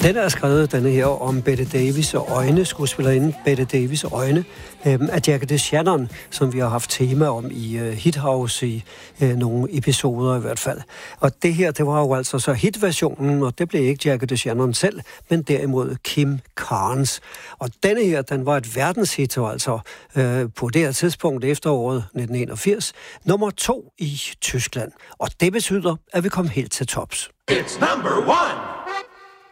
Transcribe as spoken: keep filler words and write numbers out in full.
Den er skrevet, denne her, om Bette Davis og øjne, skuespillerinde Bette Davis og øjne, øhm, af Jackie DeShannon, som vi har haft tema om i uh, Hit House i uh, nogle episoder i hvert fald. Og det her, det var jo altså så hitversionen, og det blev ikke Jackie DeShannon selv, men derimod Kim Carnes. Og denne her, den var et verdenshit, altså øh, på det her tidspunkt efteråret nitten enogfirs, nummer to i Tyskland. Og det betyder, at vi kom helt til tops. It's number one!